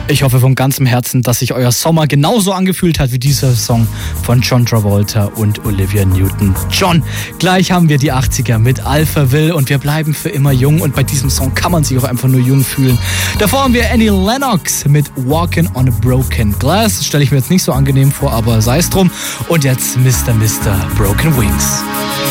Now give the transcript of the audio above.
Ich hoffe von ganzem Herzen, dass sich euer Sommer genauso angefühlt hat wie dieser Song von John Travolta und Olivia Newton-John. Gleich haben wir die 80er mit Alphaville und wir bleiben für immer jung und bei diesem Song kann man sich auch einfach nur jung fühlen. Davor haben wir Annie Lennox mit Walking on a Broken Glass. Das stelle ich mir jetzt nicht so angenehm vor, aber sei es drum. Und jetzt Mr. Broken Wings.